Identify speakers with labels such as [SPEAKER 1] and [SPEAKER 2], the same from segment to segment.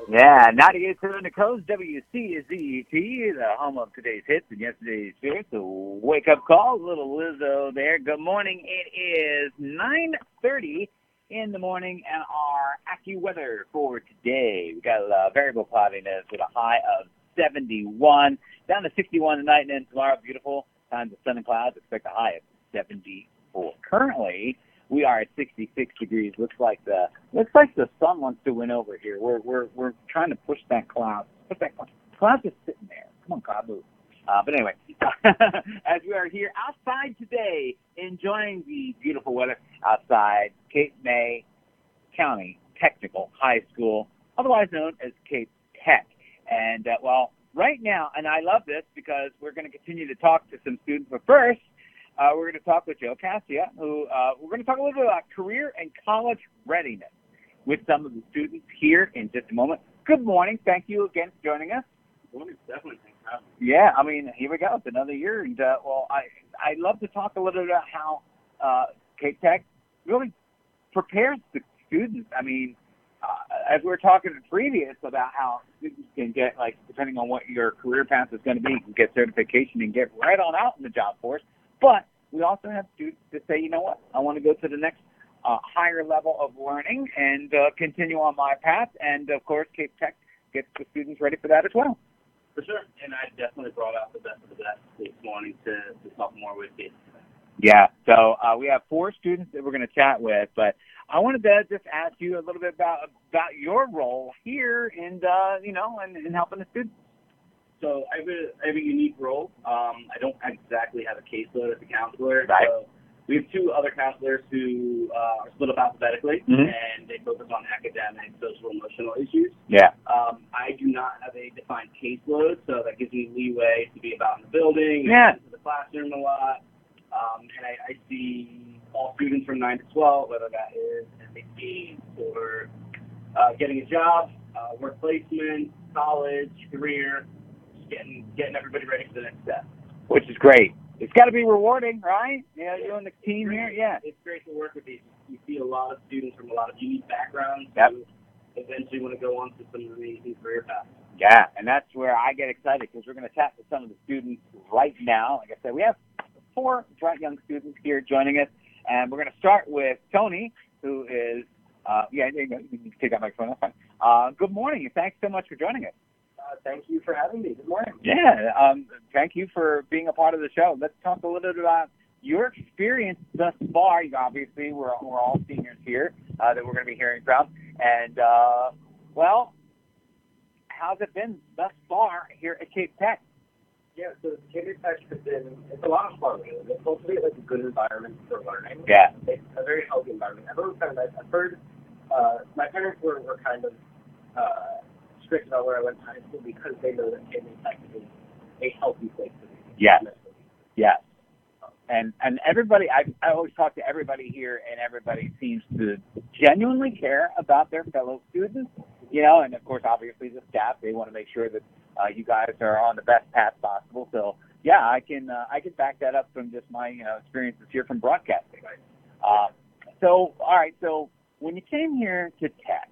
[SPEAKER 1] Yeah, 98.7 the coast, WCZET, the home of today's hits and yesterday's hits. A wake-up call, little Lizzo there. Good morning. It is 9:30 in the morning, and our AccuWeather for today. We got variable cloudiness with a high of 71, down to 61 tonight, and then tomorrow, beautiful times of sun and clouds. Expect a high of 74. Currently, we are at 66 degrees. Looks like the sun wants to win over here. We're trying to push that cloud. Push that cloud. Cloud's just sitting there. Come on, cloud, move. But anyway, as we are here outside today, enjoying the beautiful weather outside Cape May County Technical High School, otherwise known as Cape Tech. And right now, and I love this because we're going to continue to talk to some students. But first, we're going to talk with Joe Cassia, who we're going to talk a little bit about career and college readiness with some of the students here in just a moment. Good morning. Thank you again for joining us.
[SPEAKER 2] Good morning. Definitely. Thanks for having me.
[SPEAKER 1] Yeah, I mean, here we go. It's another year. And, I'd love to talk a little bit about how Cape Tech really prepares the students. I mean, as we were talking previous about how students can get, like, depending on what your career path is going to be, you can get certification and get right on out in the job force. But we also have students that say, you know what, I want to go to the next higher level of learning and continue on my path. And, of course, Cape Tech gets the students ready for that as well.
[SPEAKER 2] For sure. And I definitely brought out the best of the best this morning to talk more with you.
[SPEAKER 1] Yeah, so we have 4 students that we're going to chat with, but I wanted to just ask you a little bit about your role here and, in helping the students.
[SPEAKER 2] So I have a unique role. I don't exactly have a caseload as a counselor.
[SPEAKER 1] Right.
[SPEAKER 2] So we have 2 other counselors who are split up alphabetically, and they focus on academic, social, emotional issues.
[SPEAKER 1] Yeah.
[SPEAKER 2] I do not have a defined caseload, so that gives me leeway to be about in the building,
[SPEAKER 1] Yeah.
[SPEAKER 2] to the classroom a lot. And I see all students from 9 to 12, whether that is SAT or getting a job, work placement, college, career, getting everybody ready for the next step.
[SPEAKER 1] Which is great. It's got to be rewarding, right? Yeah, you and the team here, yeah.
[SPEAKER 2] It's great to work with these. You see a lot of students from a lot of unique backgrounds who eventually want to go on to some amazing career paths.
[SPEAKER 1] Yeah, and that's where I get excited because we're going to chat with some of the students right now. Like I said, we have 4 bright young students here joining us, and we're going to start with Tony, who is, there you go. You can take that microphone. That's fine. Good morning, and thanks so much for joining us.
[SPEAKER 2] Thank you for having me. Good morning.
[SPEAKER 1] Yeah, thank you for being a part of the show. Let's talk a little bit about your experience thus far. Obviously, we're all seniors here that we're going to be hearing from. And, how's it been thus far here at Cape Tech?
[SPEAKER 3] Yeah, so Cape Tech has been, it's a lot of fun. It's hopefully like a good environment for learning.
[SPEAKER 1] Yeah.
[SPEAKER 3] It's a very healthy environment. Everyone's kind of nice. I've heard, my parents were kind of strict about where I went to high school because they know that Cape Tech is a healthy place to be.
[SPEAKER 1] Yes. Yes. And everybody, I always talk to everybody here, and everybody seems to genuinely care about their fellow students, and of course, obviously, the staff, they want to make sure that you guys are on the best path possible. So, yeah, I can back that up from just my experiences here from broadcasting. So, all right, so when you came here to Tech,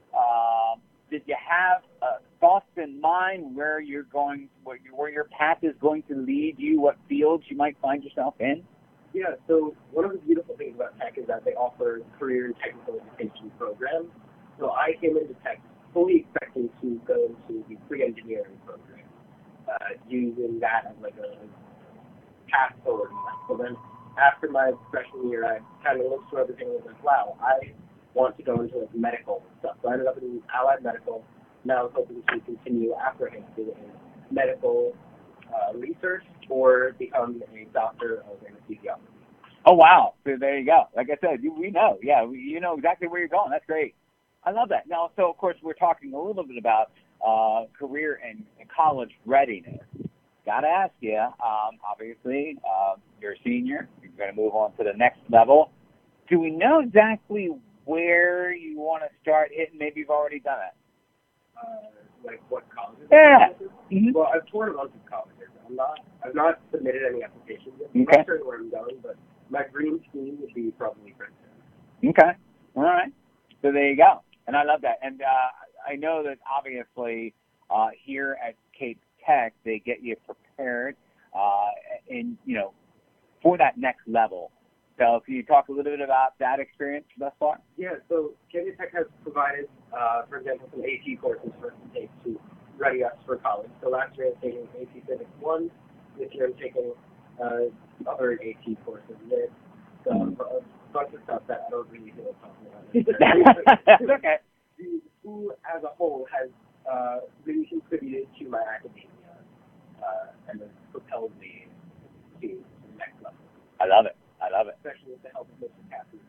[SPEAKER 1] did you have thoughts in mind where you're going, where your path is going to lead you, what fields you might find yourself in?
[SPEAKER 3] Yeah, so one of the beautiful things about Tech is that they offer career and technical education programs. So I came into Tech fully expecting to go into the pre-engineering program, using that as like a path forward. So then after my freshman year, I kind of looked through everything and was like, wow, I want to go into like medical stuff. So I ended up in allied medical. Now I'm hoping to continue after high school in medical research or become a doctor of anesthesiology.
[SPEAKER 1] Oh, wow. So there you go. Like I said, we know. Yeah, you know exactly where you're going. That's great. I love that. Now, so, of course, we're talking a little bit about career and college readiness. Got to ask you, obviously, you're a senior. You're going to move on to the next level. Do we know exactly where you want to start hitting? Maybe you've already done it.
[SPEAKER 3] Like what colleges?
[SPEAKER 1] Yeah. Mm-hmm.
[SPEAKER 3] Well, I've toured a bunch of colleges. I've not submitted any applications yet.
[SPEAKER 1] Okay.
[SPEAKER 3] I'm not sure where I'm going, but my dream scheme would be probably Princeton.
[SPEAKER 1] Okay. All right. So there you go. And I love that. And I know that obviously here at Cape Tech, they get you prepared for that next level. So can you talk a little bit about that experience thus far?
[SPEAKER 3] Yeah, so Virginia Tech has provided, for example, some AT courses for us to take to ready us for college. So last year I was taking AT Civics 1. This year I'm taking other AT courses. There's a bunch of stuff that I don't really feel like talking about.
[SPEAKER 1] That's okay.
[SPEAKER 3] The school as a whole has really contributed to my academia and has propelled me to the next level.
[SPEAKER 1] I love it. I love it.
[SPEAKER 3] Especially with the help of Mr. Cassidy.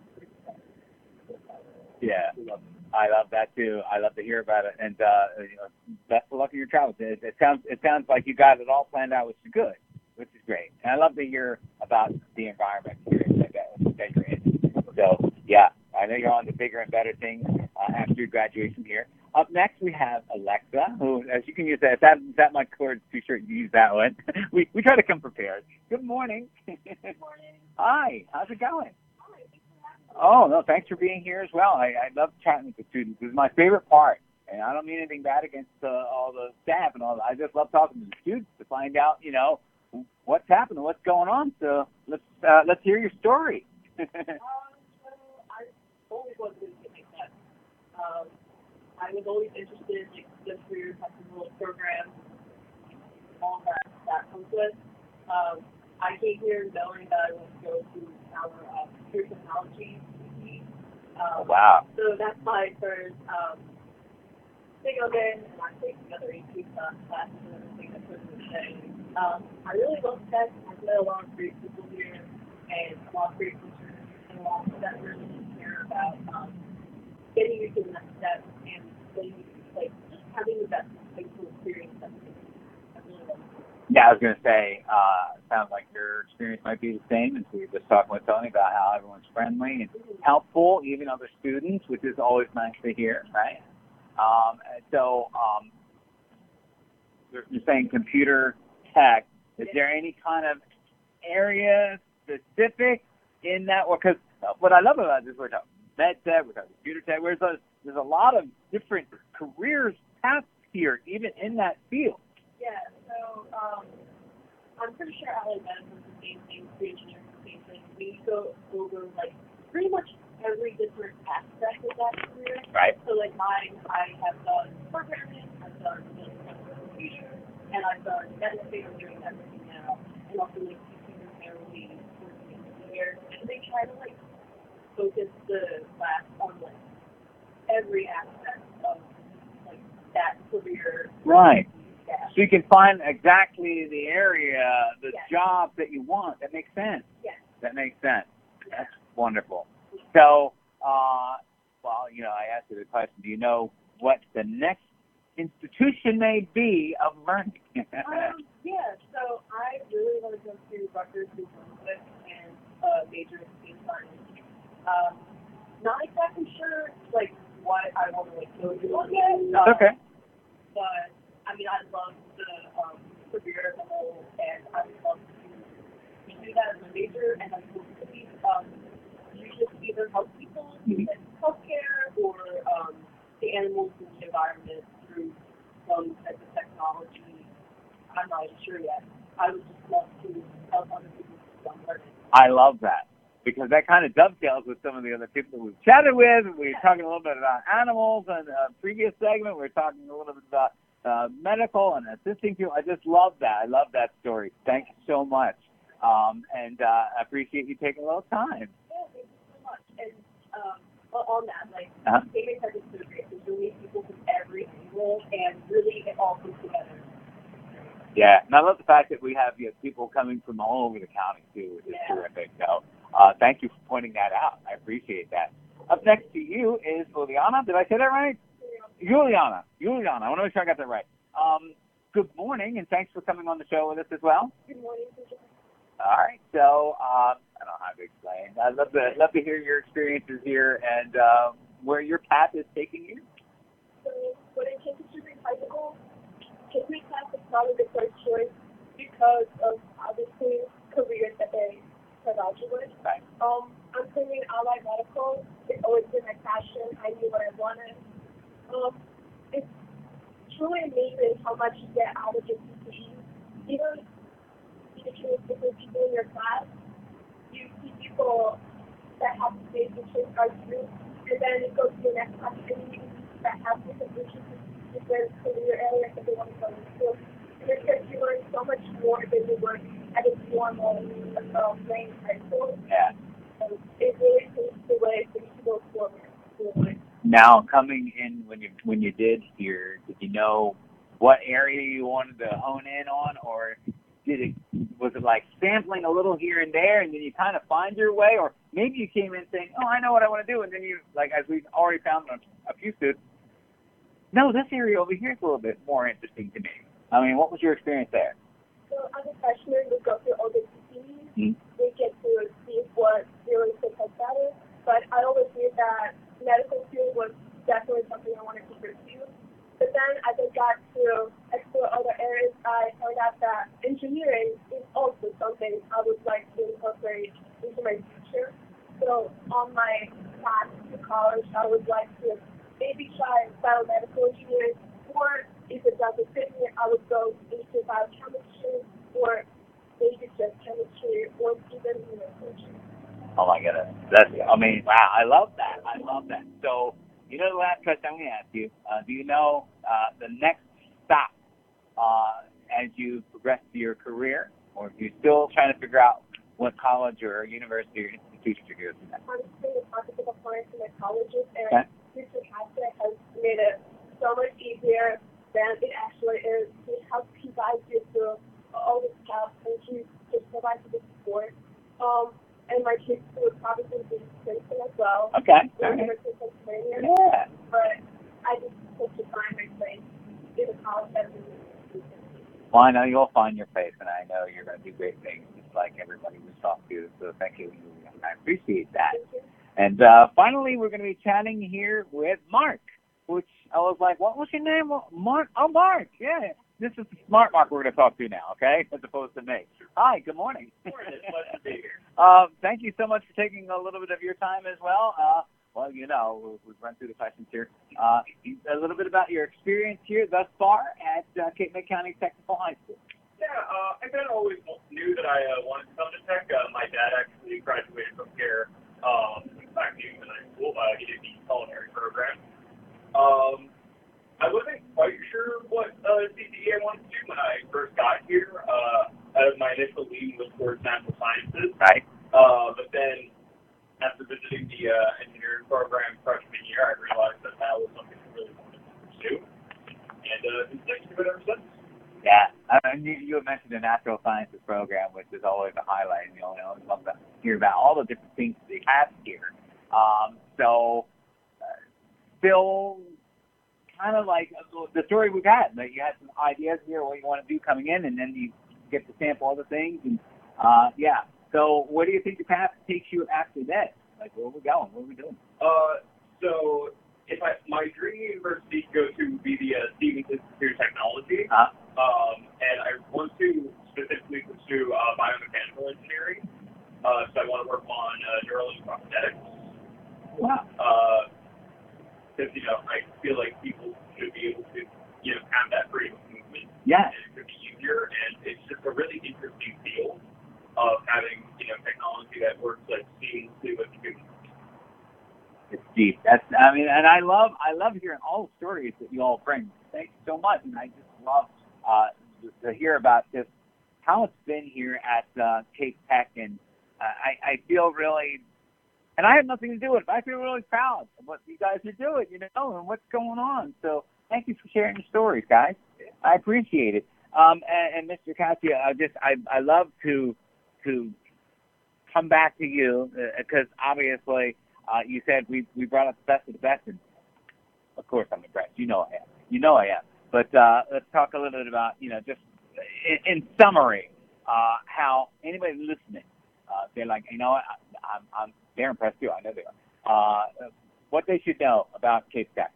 [SPEAKER 1] Yeah, I love that too. I love to hear about it, and best of luck in your travels. It sounds like you got it all planned out, which is good, which is great. And I love to hear about the environment here that you're in. So yeah, I know you're on to bigger and better things after your graduation here. Up next, we have Alexa, who, as you can use that. If that my cord's too short, you use that one. we try to come prepared. Good morning.
[SPEAKER 4] Good morning.
[SPEAKER 1] Hi, how's it going?
[SPEAKER 4] Hi, thanks for having me.
[SPEAKER 1] Oh, no, thanks for being here as well. I love chatting with the students. This is my favorite part. And I don't mean anything bad against all the staff and all that. I just love talking to the students to find out, what's happening, what's going on. So let's hear your story.
[SPEAKER 4] So I always wanted to get my steps. I was always interested in the career technical programs, all that comes with. I came here knowing that I wanted to go to our computer technology.
[SPEAKER 1] Wow.
[SPEAKER 4] So that's my first thing of it, and I take the other AP classes and everything that goes with it. I really love tech. I've met a lot of great people here, and a lot of great teachers, and a lot of that really care about getting you to the next step and just having the best high school experience that you can. I really love it.
[SPEAKER 1] Yeah, I was going to say, sounds like your experience might be the same as we were just talking with Tony about how everyone's friendly and helpful, even other students, which is always nice to hear, right? You're saying computer tech. Is there any kind of area specific in that? Because what I love about this, we're talking med tech, we're talking computer tech. There's a lot of different careers paths here, even in that field.
[SPEAKER 4] Yeah, so I'm pretty sure Allied Medical is the same thing, pre-engineering is the same thing. We go over pretty much every different aspect of that career.
[SPEAKER 1] Right.
[SPEAKER 4] So mine, I have done programming, I've done computer, and I've done medicine. I'm doing everything now, and also teaching therapy, working engineer, and they try to focus the class on every aspect of that career.
[SPEAKER 1] Right.
[SPEAKER 4] Yeah.
[SPEAKER 1] So you can find exactly the area, the
[SPEAKER 4] Yes.
[SPEAKER 1] job that you want. That makes sense.
[SPEAKER 4] Yes.
[SPEAKER 1] That makes sense. That's wonderful. So, I asked you the question, do you know what the next institution may be of learning?
[SPEAKER 4] Yeah, so I really want to go to Rutgers New Brunswick and major in computer science. Not exactly sure, what I want to, go to yet.
[SPEAKER 1] Okay.
[SPEAKER 4] But, I love the career as a whole, and I would love to do that as a major, and I'm hopefully you just either help people in healthcare or the animals in the environment through some type of technology. I'm not even sure yet. I would just love to help other people become learning.
[SPEAKER 1] I love that, because that kind of dovetails with some of the other people we've chatted with. We were talking a little bit about animals in a previous segment. We were talking a little bit about medical and assisting people. I just love that. I love that story. Thank you so much. And I appreciate you taking a little time.
[SPEAKER 4] Yeah, thank you so much. And on that, David Tech is so great. There's really people from every angle, and really it all comes together.
[SPEAKER 1] Yeah, and I love the fact that we have people coming from all over the county, too, which is terrific. So thank you for pointing that out. I appreciate that. Up next to you is Juliana. Did I say that right? Juliana. I want to make sure I got that right. Good morning, and thanks for coming on the show with us as well.
[SPEAKER 4] Good morning.
[SPEAKER 1] All right, so I don't know how to explain. I'd love to hear your experiences here and where your path is taking you.
[SPEAKER 4] So when I came to Junior High School, history class was probably the first choice because of obviously careers that they provide you with.
[SPEAKER 1] Right.
[SPEAKER 4] I'm studying Allied Medical. It's always been my passion. I knew what I wanted. truly amazing how much you get out of your CPE. Even teaching with different people in your class, you see people that have the same interest as you, and then you go to your next class and you meet people that have different interests, different career areas that they want to go into. And it's because you learn so much more than you learn at a normal playing high school.
[SPEAKER 1] Yeah.
[SPEAKER 4] And it really paves the way for you to go forward.
[SPEAKER 1] Now, coming in when you did here, did you know what area you wanted to hone in on, or was it like sampling a little here and there, and then you kind of find your way, or maybe you came in saying, "Oh, I know what I want to do," and then you, like as we've already found on a few students, no, this area over here is a little bit more interesting to me. I mean, what was your experience there?
[SPEAKER 4] So as a freshman, we go through all the CPEs. We get to see what really fits us better. But I always knew that medical field was definitely something I wanted to pursue. But then as I got to explore other areas, I found out that engineering is also something I would like to incorporate into my future. So on my path to college, I would like to maybe try biomedical engineering, or if it doesn't fit me, I would go into biochemistry, or maybe just chemistry, or even immunotherapy.
[SPEAKER 1] Oh my goodness, I mean, wow, I love that. So, you know, the last question I'm going to ask you, do you know the next stop as you progress through your career, or if you're still trying to figure out what college or university or institution you're going to go to?
[SPEAKER 4] I'm just in the process of applying to my colleges, and Mr. Castor has made it so much easier than it actually is. He helps guide you through all the steps, and he just provides you the support. And my kids would probably be Princeton as well.
[SPEAKER 1] Okay.
[SPEAKER 4] The University of Pennsylvania.
[SPEAKER 1] Yeah.
[SPEAKER 4] But I just hope to find my place in the college that we need.
[SPEAKER 1] Well, I know you'll find your place, and I know you're going to do great things, just like everybody was talking to. So thank you. I appreciate that.
[SPEAKER 4] Thank you.
[SPEAKER 1] And finally, we're going to be chatting here with Mark, which I was like, what was your name? Mark. Oh, Mark. Yeah. This is the smart Mark we're going to talk to now, okay, as opposed to me. Hi, good morning.
[SPEAKER 2] Good morning. It's a pleasure to be here.
[SPEAKER 1] Thank you so much for taking a little bit of your time as well. Well, you know, we've run through the questions here. A little bit about your experience here thus far at Cape May County Technical High School.
[SPEAKER 2] Yeah, I kind of always knew that I wanted to come to Tech. My dad actually graduated from here back in high school. He did the culinary program. I wasn't quite sure what CTE I wanted to do when I first got here. My initial lean was towards natural sciences.
[SPEAKER 1] Right.
[SPEAKER 2] But then after visiting the engineering program freshman year, I realized that was something I really wanted to pursue. And been sticking to it ever since.
[SPEAKER 1] Yeah. You had mentioned the natural sciences program, which is always a highlight. You know, I always love to hear about all the different things that they have here. Still kind of like the story we've had, that you had some ideas here what you want to do coming in, and then you get to sample other things, and yeah. So what do you think the path takes you after that? Like, where are we going? What are we doing?
[SPEAKER 2] So my dream university to go to would be the Stevens Institute of Technology, and I want to specifically pursue biomechanical engineering. So I want to work on Neuralink prosthetics.
[SPEAKER 1] Wow.
[SPEAKER 2] Because, you know, I feel like people should be able to, you know, have that freedom of movement.
[SPEAKER 1] Yeah.
[SPEAKER 2] And it could be easier, and it's just a really interesting field of having, you know, technology that works like seamlessly with humans.
[SPEAKER 1] It's deep. And I love hearing all the stories that you all bring. Thank you so much, and I just love to hear about just how it's been here at Cape Tech, and I feel really. And I have nothing to do with it, but I feel really proud of what you guys are doing, you know, and what's going on. So thank you for sharing your stories, guys. I appreciate it. And Mr. Cassia, I love to come back to you because obviously you said we brought up the best of the best, and of course I'm impressed. You know I am. But let's talk a little bit about, you know, just in summary, how anybody listening, they're like, you know what, they're impressed too. I know they are. What they should know about Cape Tech.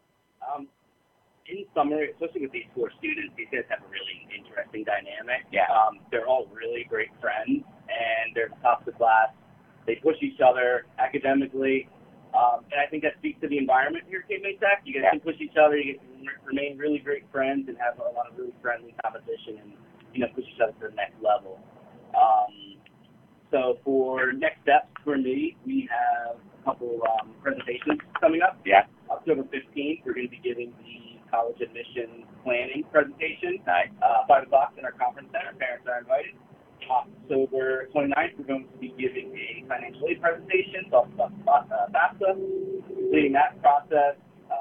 [SPEAKER 3] In summary, especially with these 4 students, these guys have a really interesting dynamic.
[SPEAKER 1] Yeah.
[SPEAKER 3] They're all really great friends, and they're top of the class. They push each other academically, and I think that speaks to the environment here at Cape May Tech. You guys can push each other. You can
[SPEAKER 2] remain really great friends and have a lot of really friendly competition and, push each other to the next level. So for next steps for me, we have a couple presentations coming up.
[SPEAKER 1] Yeah.
[SPEAKER 2] October 15th, we're going to be giving the college admissions planning presentation.
[SPEAKER 1] Nice.
[SPEAKER 2] 5 o'clock in our conference center. Parents are invited. October 29th, we're going to be giving a financial aid presentation, talking about FAFSA, completing that process.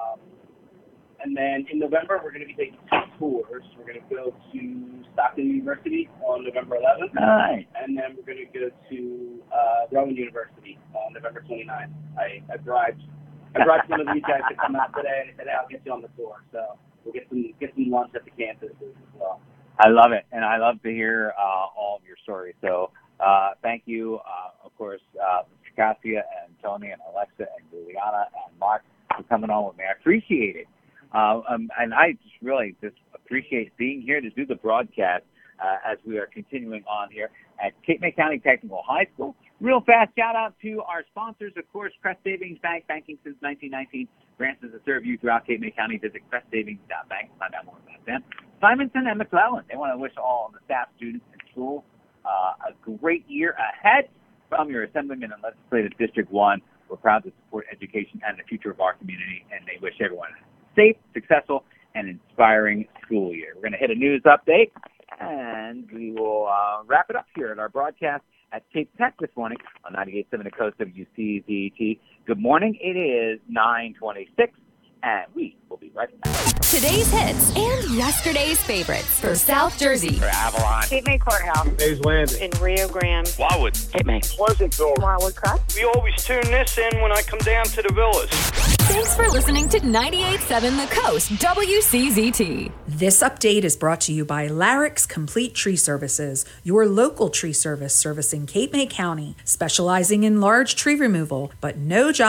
[SPEAKER 2] And then in November, we're going to be taking 2 tours. We're going to go to Stockton University on November 11th.
[SPEAKER 1] Nice.
[SPEAKER 2] And then we're going to go to Rowan University on November 29th. I bribed some of these guys to come out today, and I said, hey, I'll get you on the tour. So we'll get some lunch at the campuses as well.
[SPEAKER 1] I love it, and I love to hear all of your stories. So thank you, of course, Cassia and Tony and Alexa and Juliana and Mark for coming on with me. I appreciate it. And I just appreciate being here to do the broadcast as we are continuing on here at Cape May County Technical High School. Real fast shout out to our sponsors, of course, Crest Savings Bank, banking since 1919. Branches that serve you throughout Cape May County. Visit crestsavings.bank. Find out more about them. Simonson and McClellan. They want to wish all the staff, students, and school a great year ahead. From your Assemblyman and Legislative District 1, we're proud to support education and the future of our community, and they wish everyone a safe, successful, and inspiring school year. We're going to hit a news update, and we will wrap it up here at our broadcast at Cape Tech this morning on 98.7 The Coast WCZT. Good morning. It is 9:26, and we will be right back.
[SPEAKER 5] Today's hits and yesterday's favorites for South Jersey.
[SPEAKER 1] For Avalon.
[SPEAKER 6] Cape May Courthouse.
[SPEAKER 7] Days Landing.
[SPEAKER 6] In Rio Grande.
[SPEAKER 8] Wildwood.
[SPEAKER 6] Cape May.
[SPEAKER 7] Pleasantville.
[SPEAKER 6] Wildwood Crest.
[SPEAKER 8] We always tune this in when I come down to the villas.
[SPEAKER 5] Thanks for listening to 98.7 The Coast WCZT.
[SPEAKER 9] This update is brought to you by Larrick's Complete Tree Services, your local tree service servicing Cape May County, specializing in large tree removal, but no job